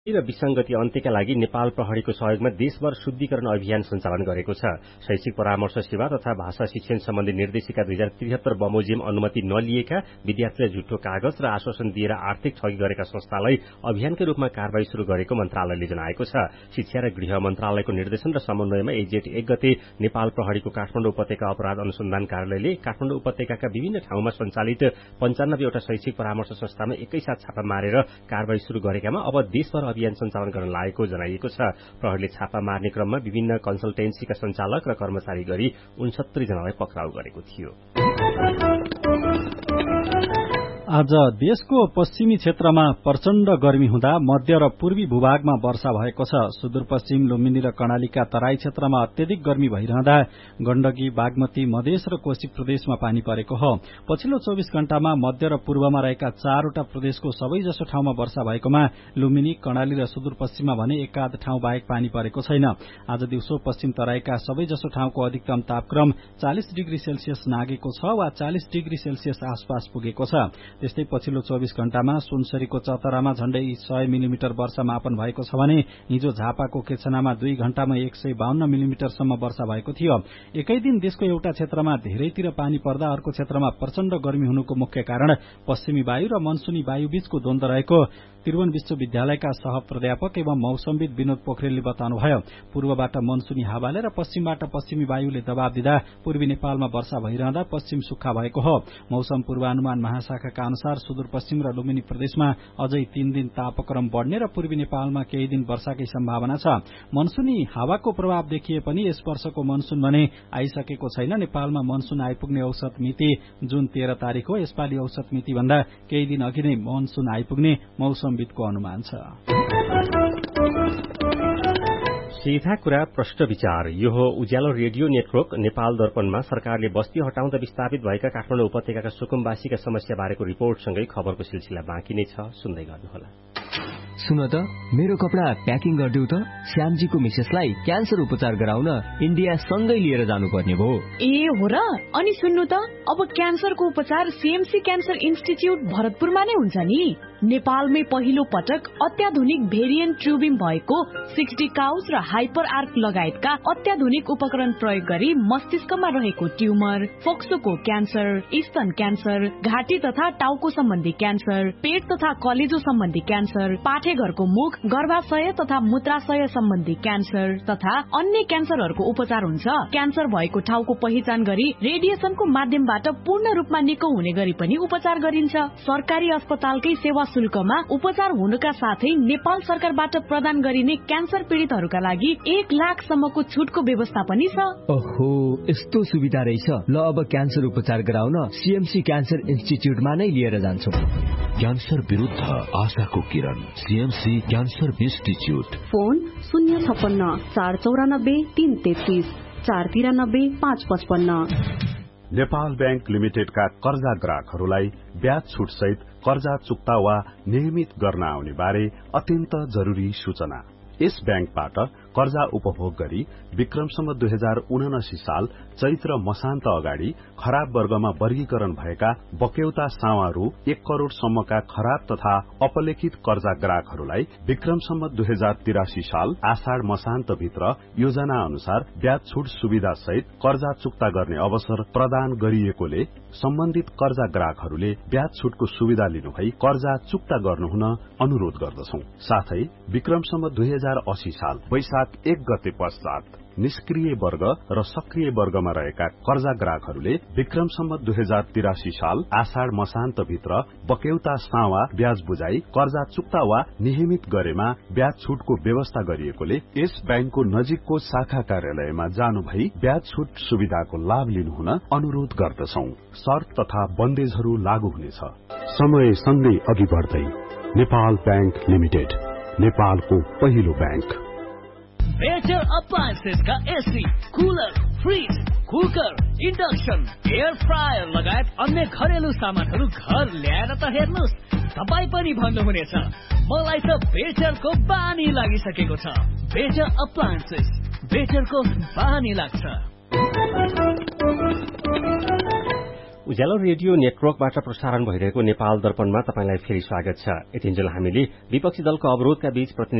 र विसंगति अन्त्यका लागि नेपाल प्रहरीको सहयोगमा देशभर शुद्धिकरण अभियान सञ्चालन गरेको छ। शैक्षिक परामर्श सेवा तथा भाषा शिक्षण सम्बन्धी निर्देशिका 2073 बमोजिम अनुमति नलिएका विद्यार्थीलाई झुट्टो कागज र आश्वासन दिएर आर्थिक ठगी गरेका संस्थालाई अभियानकै रूपमा कारवाही शुरू गरेको मन्त्रालयले जनाएको छ। शिक्षा र गृह मन्त्रालयको निर्देशन र समन्वयमा जेठ 1 गते नेपाल प्रहरीको काठमाडौँ उपत्यका अपराध अनुसन्धान कार्यालयले काठमाडौँ उपत्यकाका विभिन्न ठाउँमा सञ्चालित 95 वटा शैक्षिक परामर्श संस्थामा एकैसाथ छापा मारेर कारवाही शुरू गरेकामा अब देशभर अभियान सञ्चालन गर्न लागेको जनाइएको छ। प्रहरीले छापा मार्ने क्रममा विभिन्न कन्सल्टेन्सीका सञ्चालक र कर्मचारी गरी 69 जनालाई पक्राउ गरेको थियो। आज देशको पश्चिमी क्षेत्रमा प्रचण्ड गर्मी हुँदा मध्य र पूर्वी भूभागमा वर्षा भएको छ। सुदूरपश्चिम लुम्बिनी र कर्णालीका तराई क्षेत्रमा अत्यधिक गर्मी भइरहँदा गण्डकी, बागमती, मधेस र कोशी प्रदेशमा पानी परेको हो। पछिल्लो 24 घण्टामा मध्य र पूर्वमा रहेका 4 वटा प्रदेशको सबैजसो ठाउँमा वर्षा भएकोमा लुम्बिनी, कर्णाली र सुदूरपश्चिममा भने एकाध ठाउँ बाहेक पानी परेको छैन। आज दिउँसो पश्चिम तराईका सबैजसो ठाउँको अधिकतम तापक्रम 40 डिग्री सेल्सियस नागेको छ वा 40 डिग्री सेल्सियस आसपास पुगेको छ। त्यस्तै पछिल्लो 24 घण्टामा सुनसरीको चतरामा झण्डै 100 मिलिमिटर वर्षा मापन भएको छ भने हिजो झापाको केचनामा 2 घण्टामा 152 मिलिमिटरसम्म वर्षा भएको थियो। एकै दिन देशको एउटा क्षेत्रमा धेरैतिर पानी पर्दा अर्को क्षेत्रमा प्रचण्ड गर्मी हुनुको मुख्य कारण पश्चिमी वायु र मनसुनी वायु बीचको द्वन्द रहेको त्रिभुवन विश्वविद्यालयका सहप्राध्यापक एवं मौसमविद विनोद पोखरेलले बताउनुभयो। पूर्वबाट मनसुनी हावाले र पश्चिमबाट पश्चिमी वायुले दबाव दिँदा पूर्वी नेपालमा वर्षा भइरहँदा पश्चिम सुक्खा भएको हो। मौसम पूर्वानुमान महाशाखाका अनुसार सुदूरपश्चिम र लुम्बिनी प्रदेशमा अझै 3 दिन तापक्रम बढ्ने र पूर्वी नेपालमा केही दिन वर्षाकै सम्भावना छ। मनसुनी हावाको प्रभाव देखिए पनि यस वर्षको मनसुन भने आइसकेको छैन। नेपालमा मनसुन आइपुग्ने औसत मिति जुन 13 तारिक हो। यसपालि औसत मिति भन्दा केही दिन अघि नै मनसुन आइपुग्ने मौसमविदको अनुमान छ। सीधा कुरा प्रश्न विचार। यो हो उज्यालो रेडियो नेटवर्क। नेपाल दर्पणमा सरकारले बस्ती हटाउँदा विस्थापित भएका काठमाडौँ उपत्यकाका सुकुम्बासीका समस्या बारेको रिपोर्टसँगै खबरको सिलसिला बाँकी नै छ, सुन्दै गर्नुहोला। सुन त, मेरो कपडा प्याकिङ गरिदेऊ त। श्यामजीको मिसेसलाई क्यान्सर उपचार गराउन इन्डिया सँगै लिएर जानुपर्ने भयो। ए हो र? अनि सुन्नु त, अब क्यान्सरको उपचार सीएमसी क्यान्सर इन्स्टिच्युट भरतपुरमा नै हुन्छ नि। नेपालमै पहिलो पटक अत्याधुनिक भेरिएन्ट ट्युबिङ भएको 60 काउच र हाइपर आर्क लगायतका अत्याधुनिक उपकरण प्रयोग गरी मस्तिष्कमा रहेको ट्युमर, फोक्सोको क्यान्सर, स्तन क्यान्सर, घाँटी तथा टाउको सम्बन्धी क्यान्सर, पेट तथा कलेजो सम्बन्धी क्यान्सर, पाठेघरको मुख, गर्भाशय तथा मूत्राशय सम्बन्धी क्यान्सर तथा अन्य क्यान्सरहरूको उपचार हुन्छ। क्यान्सर भएको ठाउँको पहिचान गरी रेडिएसनको माध्यमबाट पूर्ण रूपमा निको हुने गरी पनि उपचार गरिन्छ। सरकारी अस्पतालकै सेवा शुल्कमा उपचार हुनुका साथै नेपाल सरकारबाट प्रदान गरिने क्यान्सर पीड़ितहरूका लागि 1 लाखसम्मको छुटको व्यवस्था पनि छ। ओहो, यस्तो सुविधा रहेछ। ल, अब क्यान्सर उपचार गराउन सीएमसी क्यान्सर इन्स्टिच्युटमा नै लिएर जान्छौं। क्यान्सर विरुद्ध आशाको किरण, CMC cancer institute. Phone 056 494 333 493 555। Nepal bank लिमिटेडका कर्जा ग्राहकहरूलाई ब्याज छुट सहित कर्जा चुक्ता वा नियमित गर्न आउने बारे अत्यन्त जरुरी सूचना। यस बैंकबाट कर्जा उपभोग गरी विक्रमसम्म 2079 साल चैत्र मसान्त अगाडि खराब वर्गमा वर्गीकरण भएका बक्यौता सावा रु 1 करोड़ सम्मका खराब तथा अपलेखित कर्जा ग्राहकहरूलाई विक्रमसम्म 2083 साल आषाढ़ मसान्त भित्र योजना अनुसार ब्याज छुट सुविधा सहित कर्जा चुक्ता गर्ने अवसर प्रदान गरिएकोले सम्बन्धित कर्जा ग्राहकहरूले ब्याज छुटको सुविधा लिनुभई कर्जा चुक्ता गर्नुहुन अनुरोध गर्दछौं। साथै विक्रमसम्म 2080 साल वैशाख 1 गते पश्चात निष्क्रिय वर्ग र सक्रिय वर्गमा रहेका कर्जा ग्राहकहरूले विक्रमसम्म 2083 साल आषाढ़ मसान्त भित्र बक्यौता सावा ब्याज बुझाई कर्जा चुक्ता वा नियमित गरेमा ब्याज छुटको व्यवस्था गरिएकोले यस बैंकको नजिकको शाखा कार्यालयमा जानु भई ब्याज छुट सुविधाको लाभ लिनुहुन अनुरोध गर्दछौं। शर्त तथा बन्देजहरू लागू हुनेछ। समय सँगै अघि बढ्दै नेपाल बैंक लिमिटेड, नेपालको पहिलो बैंक। बेटर अप्लायन्सेस का AC, cooler, fridge, cooker, induction, air fryer लगायत अन्य घरेलु सामानहरू घर ल्याएर त हेर्नुस्, तपाई पनि भन्नुहुनेछ मलाई त बेटरको बानी लागिसकेको छ। बेटर अप्लायन्सेस, बेटरको बानी लाग्छ। उज्यालो रेडियो नेटवर्कबाट प्रसारण भइरहेको नेपाल दर्पणमा तपाईंलाई फेरि स्वागत छ। यतिन्जेल हामीले विपक्षी दलको अवरोधका बीच